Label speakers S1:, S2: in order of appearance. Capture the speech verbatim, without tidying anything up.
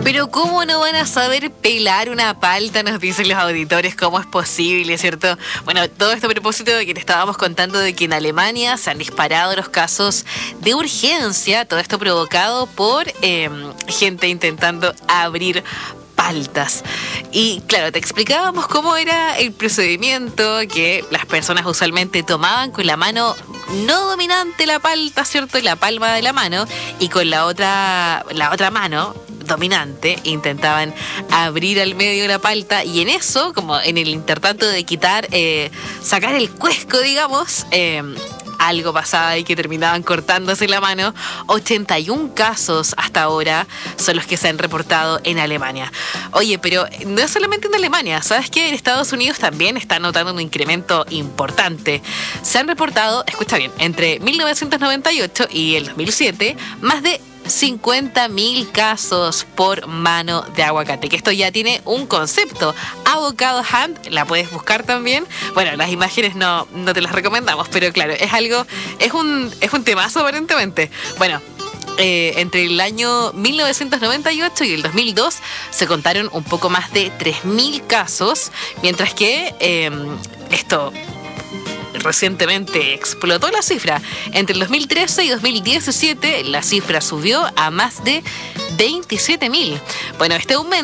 S1: Pero ¿cómo no van a saber pelar una palta? Nos dicen los auditores, ¿cómo es posible, cierto? Bueno, todo esto a propósito de que te estábamos contando de que en Alemania se han disparado los casos de urgencia, todo esto provocado por eh, gente intentando abrir paltas. Y claro, te explicábamos cómo era el procedimiento, que las personas usualmente tomaban con la mano no dominante la palta, ¿cierto? La palma de la mano, y con la otra, la otra mano dominante intentaban abrir al medio la palta, y en eso, como en el intertanto de quitar, eh, sacar el cuesco, digamos, eh, algo pasaba y que terminaban cortándose la mano. ochenta y un casos hasta ahora son los que se han reportado en Alemania. Oye, pero no es solamente en Alemania, ¿sabes qué? En Estados Unidos también están notando un incremento importante. Se han reportado, escucha bien, entre mil novecientos noventa y ocho y el dos mil siete, más de cincuenta mil casos por mano de aguacate, que esto ya tiene un concepto, avocado hand, la puedes buscar también. Bueno, las imágenes no, no te las recomendamos, pero claro, es algo, es un, es un temazo aparentemente. Bueno, Eh, entre el año mil novecientos noventa y ocho y el dos mil dos se contaron un poco más de tres mil casos, mientras que eh, esto recientemente explotó la cifra. Entre el dos mil trece y dos mil diecisiete la cifra subió a más de veintisiete mil. Bueno, este aumento